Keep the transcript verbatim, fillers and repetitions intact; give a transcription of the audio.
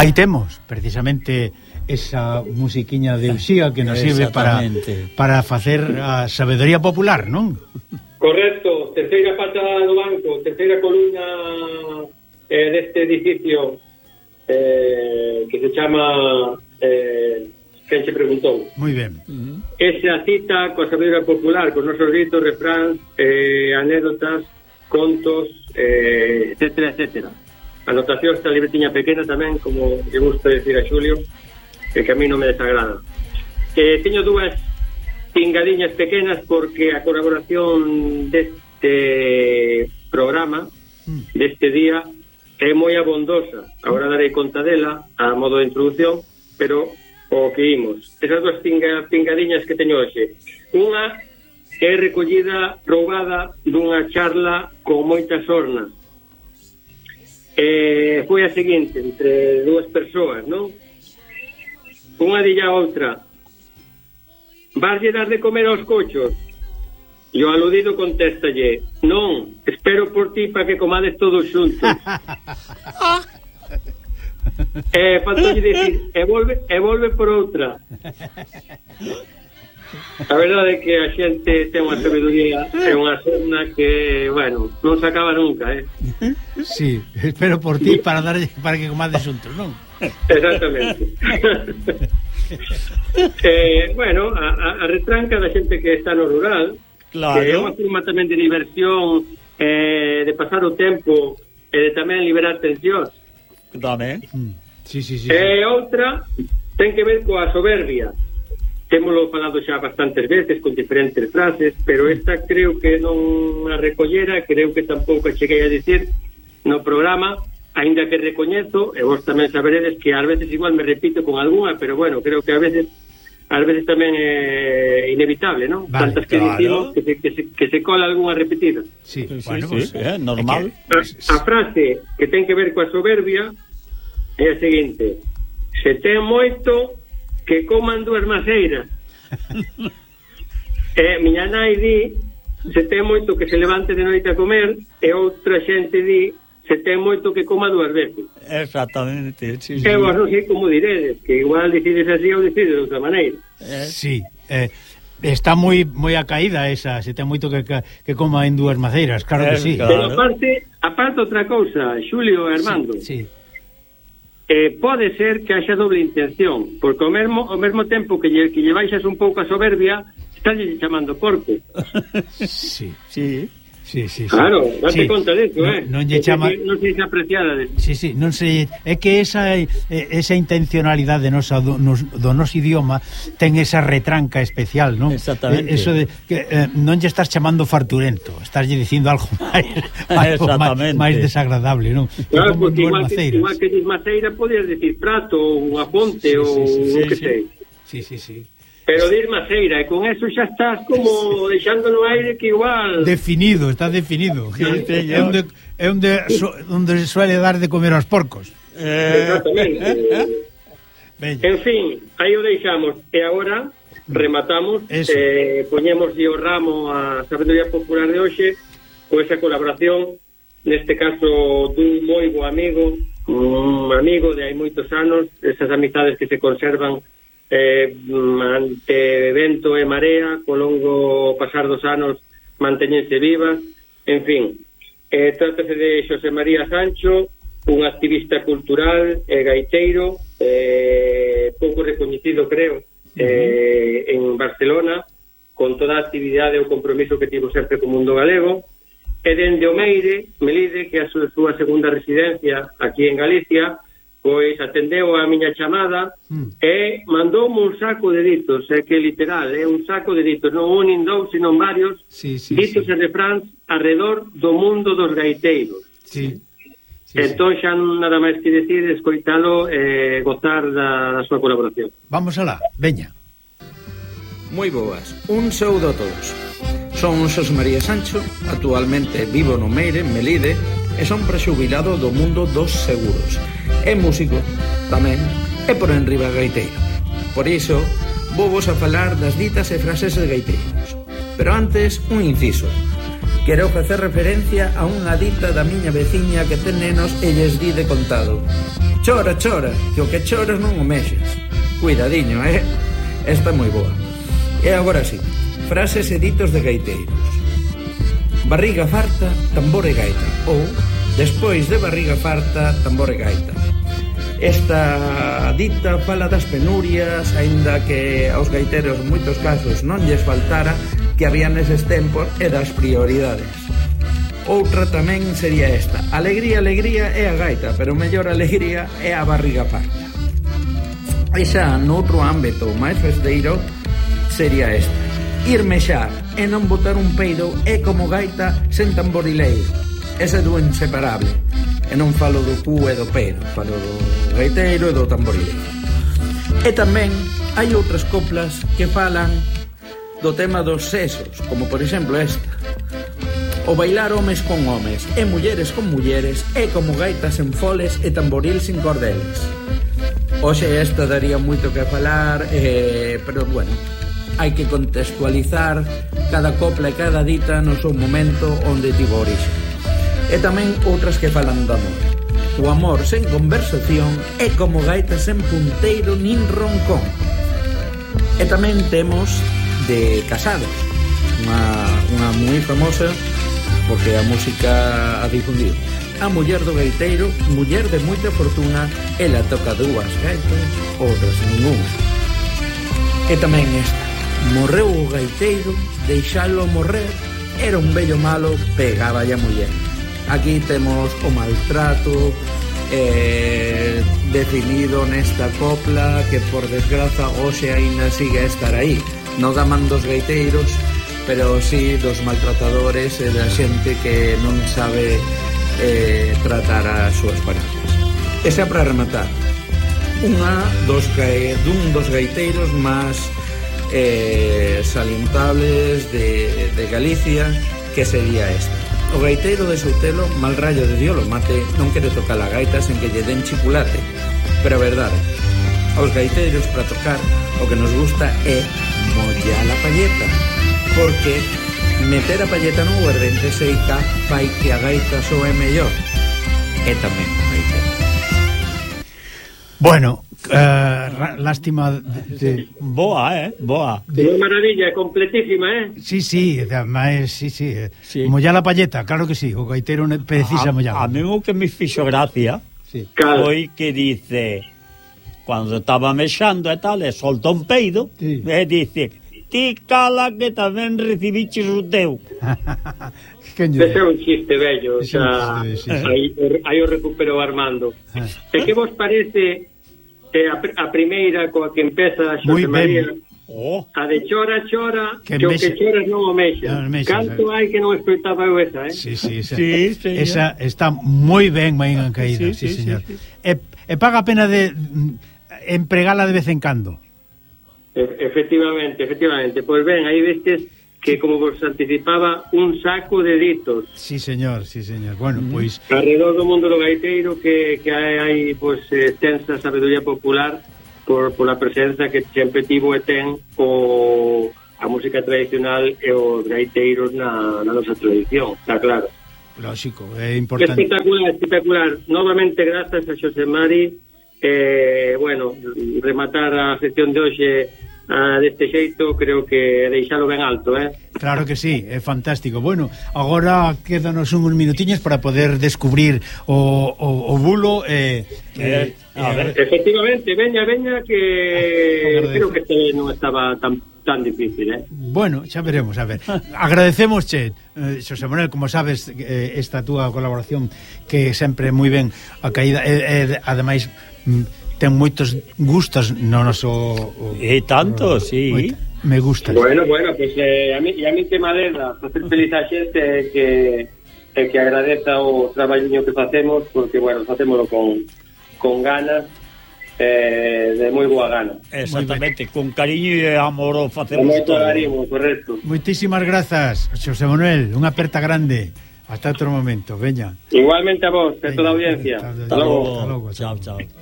Aí temos, precisamente, esa musiquiña de Uxía que nos sirve para, para facer a sabedoría popular, non? Correcto, terceira pata do banco, terceira columna eh, deste edificio eh, que se chama eh, Quen se preguntou. Moi ben. Uh-huh. Esa cita coa sabedoría popular, con nosos gritos, refráns, eh, anécdotas, contos, eh, etcétera, etcétera. Anotacións da libretiña pequena tamén, como lle gusta decir a Xulio, que a mí non me desagrada. Eh, teño dúas pingadiñas pequenas porque a colaboración deste programa, deste día, é moi abondosa. Agora darei conta dela a modo de introducción, pero o que imos. Esas dúas pinga, pingadiñas que teño hoxe. Unha é recollida, roubada dunha charla con moita sorna. Eh, foi a seguinte, entre dúas persoas, non? Unha dilla a outra: vaslle dar de comer aos cochos? E o aludido contéstalle: non, espero por ti para que comades todos xuntos. eh, faltolle dicir, e volve, e volve por outra. A verdade é que a xente ten unha sabedoría e unha sorna que, bueno, non se acaba nunca, eh? Sí, espero por ti para darlle para que comades xuntos, non? Exactamente. eh, bueno, a, a retranca da xente que está no rural, claro, que é unha forma tamén de diversión, eh, de pasar o tempo e de tamén liberar tensións. Tamén. Mm. Sí, sí, sí, e sí. Outra ten que ver coa soberbia. Témolo falado xa bastantes veces con diferentes frases, pero esta creo que non a recollera, creo que tampouco cheguei a dicir no programa, aínda que recoñezo, e vos tamén saberedes que ás veces igual me repito con algunha, pero bueno, creo que a veces ás veces tamén é inevitable, ¿no? Vale, tantas que claro. Dicimos que se, que, se, que se cola algunha repetida. Sí, sí, bueno, sí, pues, é normal. A, a frase que ten que ver coa soberbia é a seguinte: se ten moito, que coman dúas maceiras. E miña nai di: se ten moito, que se levante de noite a comer. E outra xente di: se ten moito, que coma dúas veces. Exactamente, sí, sí. E vos non sei como diredes, que igual decides así ou decides de outra maneira. Eh, sí, eh, está moi moi a caída esa, se ten moito que, que coma en dúas maceiras, claro que sí. Claro. Pero aparte, aparte outra cousa, Xulio e Armando. Sí, sí. Eh, pode ser que haxa doble intención, porque ao mesmo, ao mesmo tempo que lle, que lle baixas un pouco a soberbia, estás chamando porco. Sí, sí. Sí, sí, sí. Claro, date sí. conta disso, eh. Non lle chama... non sei se apreciada de... Sí, sí, non sei, é que esa esa intencionalidade nosa do, nos, do noso idioma ten esa retranca especial, non? Exactamente. Eso de que eh, non lle estás chamando farturento, estás lle dicindo algo máis máis, máis desagradable, non? Claro, porque igual que, igual que dis maceira podías decir prato ou unha ponte sí, ou sí, sí, o que sí, sei. Sí, sí, sí. Pero dir maceira, e con eso xa estás como deixando no aire que igual... Definido, está definido. Sí, é onde, é onde, so, onde suele dar de comer aos porcos. Eh... Exactamente. Eh, en fin, aí o deixamos. E agora rematamos, eh, poñemos o ramo a sabedoría popular de hoxe con esa colaboración, neste caso dun moi bo amigo, un amigo de hai moitos anos, esas amizades que se conservan Eh, ante vento e marea, co longo pasar dos anos manteñense vivas. En fin, eh, trátase de Xosé María Sancho, un activista cultural e gaiteiro, eh, pouco recoñecido, creo, eh, en Barcelona, con toda a actividade e o compromiso que tivo sempre co mundo galego. E dende o Meire, Melide, que é a súa, súa segunda residencia aquí en Galicia, pois atendeu a miña chamada mm. e mandoume un saco de ditos, é que literal, é un saco de ditos, non un nin dous, sino varios, sí, sí, ditos sí. e refráns arredor do mundo dos gaiteiros. Sí. Sí, entón xa non nada máis que decir, escoitalo e eh, gozar da, da súa colaboración. Vamos alá, veña. Moi boas, un saúdo a todos. Son Xosé María Sancho, actualmente vivo no Meire, Melide, e son prexubilado do mundo dos seguros. É músico, tamén, e por enriba gaiteiro. Por iso, vou vos a falar das ditas e frases de gaiteiros. Pero antes, un inciso. Quero facer referencia a unha dita da miña veciña que ten nenos e lles di de contado: chora, chora, que o que choras non o mexes. Cuidadiño, eh? Esta é moi boa. E agora sí, frases e ditos de gaiteiros. Barriga farta, tambor e gaita. Ou, despois de barriga farta, tambor e gaita. Esta dita fala das penurias, aínda que aos gaiteros en moitos casos non lles faltara que había neses tempos, e das prioridades. Outra tamén sería esta: alegría, alegría é a gaita, pero mellor alegría é a barriga farta. E xa noutro ámbito máis festeiro sería esta: ir mexar e non botar un peido é como gaita sen tamborileiro. Ese é do inseparable. E non falo do cu e do peido, falo do gaiteiro e do tamborileiro. E tamén hai outras coplas que falan do tema dos sexos, como por exemplo esta: o bailar homes con homes e mulleres con mulleres é como gaitas en foles e tamboril sin cordeles. Oxe, esta daría moito que falar, eh, pero bueno, hai que contextualizar cada copla e cada dita no seu momento onde tivo orixe. E tamén outras que falan do amor. O amor sen conversación é como gaita sen punteiro nin roncón. E tamén temos de casados, unha, unha moi famosa porque a música a difundido: a muller do gaiteiro, muller de moita fortuna, ela toca dúas gaitas, outras ninguna. E tamén esta: morreu o gaiteiro, deixalo morrer, era un vello malo, pegaba a muller. Aquí temos o maltrato eh, definido nesta copla, que por desgraza hoxe aínda sigue a estar aí. Non da man dos gaiteiros, pero sí dos maltratadores e da xente que non sabe eh, tratar as súas parejas. E xa para rematar, unha dos, dun dos gaiteiros máis eh, salientables de, de Galicia, que sería esta: o gaiteiro de Soutelo, mal rayo de Dios lo mate, non quere tocar a gaita sen que lle den chocolate. Pero a verdade, aos gaiteiros para tocar o que nos gusta é mollar a palleta, porque meter a palleta no aguardente seica fai que a gaita soe mellor. E tamén o gaiteiro. Bueno, uh, lástima de, de... Boa, eh, boa. Unha maravilla, completísima, eh. Sí, sí, además, sí, sí, sí. Mollar a palleta, claro que sí. O gaiteiro precisa mollar. A mí o que me fixo gracia sí. foi que dice, cando estaba mexando e tal, e solta un peido, sí. E dice: ti cala que tamén recibiches o teu. Ese é un chiste bello, o sea, sí, sí, sí. Aí, aí o recupero Armando. E que vos parece eh, a, a primeira coa que empeza a Xosé María? Oh. A de chora, chora, que, que o que choras non o mexa. No, mexa Canto hai que non escoitaba eu esa, eh? Sí, sí, esa, sí, esa está moi ben, moi ben caída, sí, sí, sí, señor. Sí, sí. E, e paga a pena de empregala de vez en cando. E, efectivamente, efectivamente. Pois ben, aí vestes que, como vos anticipaba, un saco de ditos. Sí, señor, sí, señor. Bueno, pois... Pues... Alrededor do mundo do gaiteiro que, que hai, hai pues, extensa sabedoría popular por, por a presenza que sempre tivo e ten o, a música tradicional e os gaiteiros na, na nosa tradición, está claro. Lógico, é importante. Espectacular, espectacular. Novamente, grazas a Xosé Mari. Eh, bueno, rematar a sección de hoxe Ah, deste xeito, creo que deixalo ben alto, eh? Claro que sí, é fantástico. Bueno, agora quédanos uns minutiños para poder descubrir o, o, o bulo e... Eh, eh, a ver. Efectivamente, veña, veña, que ah, creo que este non estaba tan tan difícil, eh? Bueno, xa veremos, a ver. Agradecemos, che, eh, Xosé Manuel, como sabes, eh, esta túa colaboración que sempre moi ben a caída, e eh, eh, ademais... Mm, ten moitos gustos no noso... E tanto, o, sí. Moito, me gusta. Bueno, bueno, pues eh, a mí e a mí que madera, facer feliz a xente que e que agradeza o traballiño que facemos, porque bueno, facémolo con con ganas, eh, de moi boa gana. Exactamente, con cariño e amor o facemos moito todo. Cariño, correcto. Moitísimas grazas, Xosé Manuel, unha aperta grande. Hasta outro momento, veña. Igualmente a vos, a toda a audiencia. Hasta logo. Chao, chao.